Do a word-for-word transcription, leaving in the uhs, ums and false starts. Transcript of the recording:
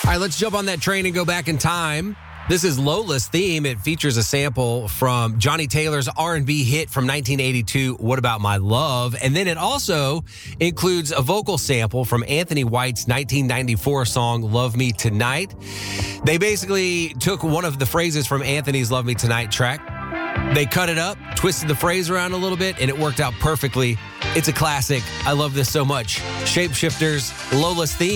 right, let's jump on that train and go back in time. This is Lola's theme. It features a sample from Johnny Taylor's R and B hit from nineteen eighty-two, What About My Love? And then it also includes a vocal sample from Anthony White's nineteen ninety-four song, Love Me Tonight. They basically took one of the phrases from Anthony's Love Me Tonight track. They cut it up, twisted the phrase around a little bit, and it worked out perfectly. It's a classic. I love this so much. Shapeshifters, Lola's theme.